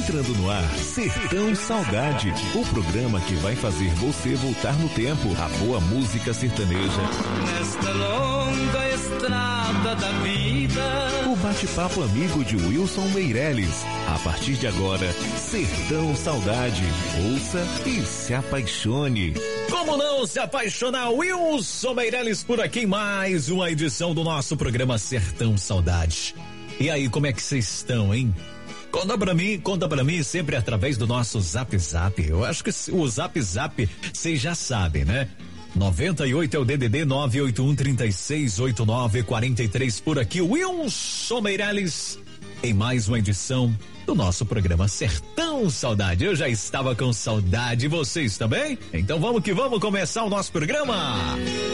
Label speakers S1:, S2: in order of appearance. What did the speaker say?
S1: Entrando no ar, Sertão Saudade, o programa que vai fazer você voltar no tempo. A boa música sertaneja.
S2: Nesta longa estrada da vida.
S1: O bate-papo amigo de Wilson Meirelles. A partir de agora, Sertão Saudade. Ouça e se apaixone.
S3: Como não se apaixonar? Wilson Meirelles por aqui, mais uma edição do nosso programa Sertão Saudade. E aí, como é que vocês estão, hein? Conta pra mim sempre através do nosso Zap Zap. Eu acho que o Zap Zap vocês já sabem, né? 98 é o DDD 981368943 por aqui. Wilson Meirelles em mais uma edição do nosso programa Sertão Saudade. Eu já estava com saudade, vocês também? Então vamos que vamos começar o nosso programa.